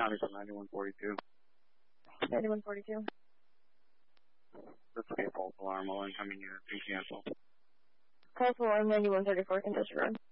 County from 9142. 9142. This will be a false alarm. All incoming units be canceled. False alarm 9134 Contested Road.